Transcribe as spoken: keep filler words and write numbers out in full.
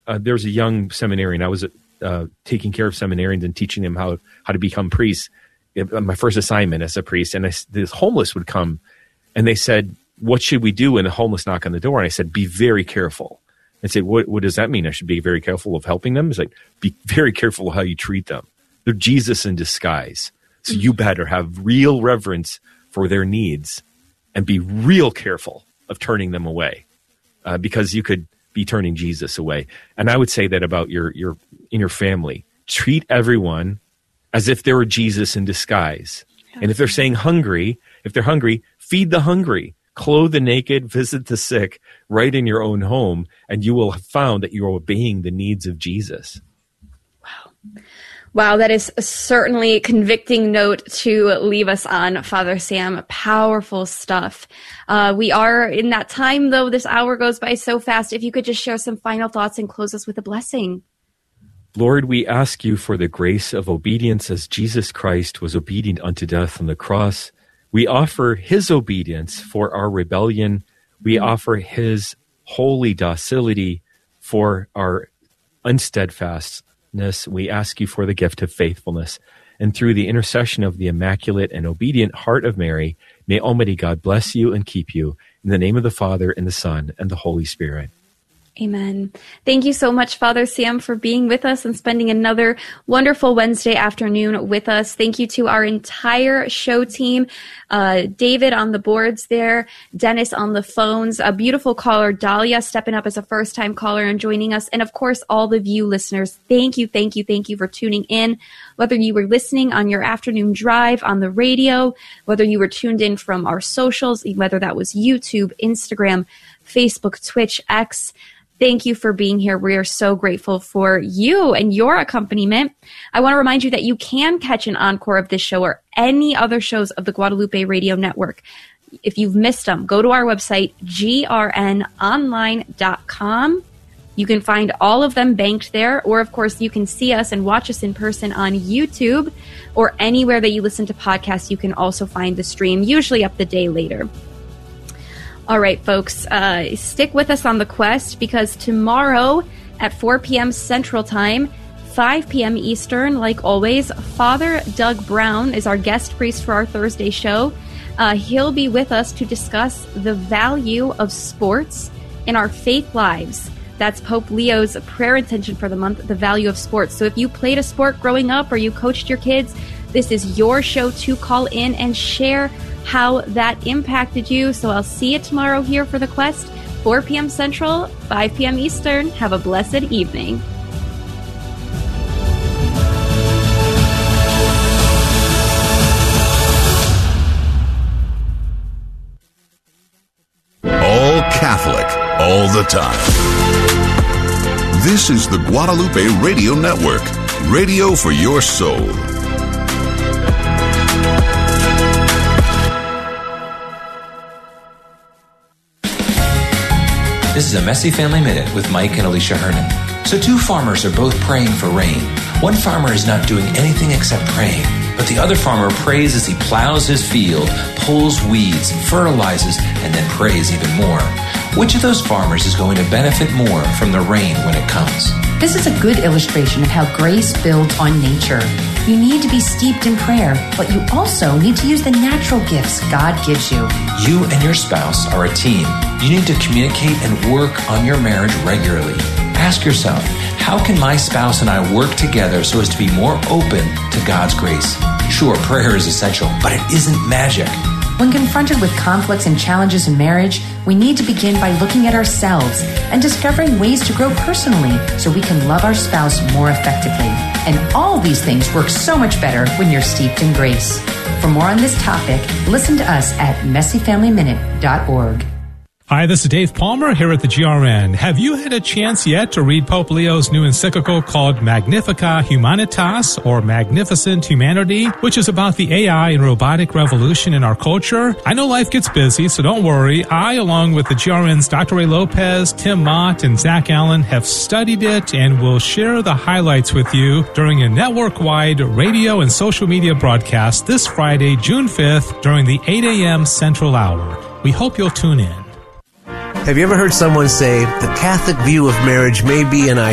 uh, there was a young seminarian. I was uh, taking care of seminarians and teaching them how, how to become priests. It, my first assignment as a priest. And I, this homeless would come and they said, what should we do when the homeless knock on the door? And I said, be very careful. I said, what, what does that mean? I should be very careful of helping them? It's like, be very careful of how you treat them. They're Jesus in disguise. So you better have real reverence for their needs and be real careful of turning them away, uh, because you could be turning Jesus away. And I would say that about your, your, in your family. Treat everyone as if they were Jesus in disguise. Yeah. And if they're saying hungry, if they're hungry, feed the hungry. Clothe the naked, visit the sick, right in your own home, and you will have found that you're obeying the needs of Jesus. Wow. Wow, that is certainly a convicting note to leave us on, Father Sam. Powerful stuff. Uh, we are in that time, though. This hour goes by so fast. If you could just share some final thoughts and close us with a blessing. Lord, we ask you for the grace of obedience as Jesus Christ was obedient unto death on the cross. We offer his obedience for our rebellion. We offer his holy docility for our unsteadfastness. We ask you for the gift of faithfulness. And through the intercession of the immaculate and obedient heart of Mary, may Almighty God bless you and keep you. In the name of the Father, and the Son, and the Holy Spirit. Amen. Thank you so much, Father Sam, for being with us and spending another wonderful Wednesday afternoon with us. Thank you to our entire show team, uh, David on the boards there, Dennis on the phones, a beautiful caller, Dahlia, stepping up as a first-time caller and joining us, and of course, all of you listeners. Thank you, thank you, thank you for tuning in. Whether you were listening on your afternoon drive on the radio, whether you were tuned in from our socials, whether that was YouTube, Instagram, Facebook, Twitch, X. Thank you for being here. We are so grateful for you and your accompaniment. I want to remind you that you can catch an encore of this show or any other shows of the Guadalupe Radio Network. If you've missed them, go to our website, G R N online dot com. You can find all of them banked there, or of course you can see us and watch us in person on YouTube, or anywhere that you listen to podcasts. You can also find the stream, usually up the day later. All right, folks, uh, stick with us on the quest, because tomorrow at four p.m. Central Time, five p.m. Eastern, like always, Father Doug Brown is our guest priest for our Thursday show. Uh, he'll be with us to discuss the value of sports in our faith lives. That's Pope Leo's prayer intention for the month, the value of sports. So if you played a sport growing up or you coached your kids, this is your show to call in and share how that impacted you. So I'll see you tomorrow here for The Quest, four p.m. Central, five p.m. Eastern. Have a blessed evening. All Catholic, all the time. This is the Guadalupe Radio Network, radio for your soul. This is a Messy Family Minute with Mike and Alicia Hernon. So two farmers are both praying for rain. One farmer is not doing anything except praying, but the other farmer prays as he plows his field, pulls weeds, fertilizes, and then prays even more. Which of those farmers is going to benefit more from the rain when it comes? This is a good illustration of how grace builds on nature. You need to be steeped in prayer, but you also need to use the natural gifts God gives you. You and your spouse are a team. You need to communicate and work on your marriage regularly. Ask yourself, how can my spouse and I work together so as to be more open to God's grace? Sure, prayer is essential, but it isn't magic. When confronted with conflicts and challenges in marriage, we need to begin by looking at ourselves and discovering ways to grow personally so we can love our spouse more effectively. And all these things work so much better when you're steeped in grace. For more on this topic, listen to us at messy family minute dot org. Hi, this is Dave Palmer here at the G R N. Have you had a chance yet to read Pope Leo's new encyclical called Magnificat Humanitas, or Magnificent Humanity, which is about the A I and robotic revolution in our culture? I know life gets busy, so don't worry. I, along with the G R N's Doctor Ray Lopez, Tim Mott, and Zach Allen, have studied it and will share the highlights with you during a network-wide radio and social media broadcast this Friday, June fifth, during the eight a.m. Central Hour. We hope you'll tune in. Have you ever heard someone say, the Catholic view of marriage may be an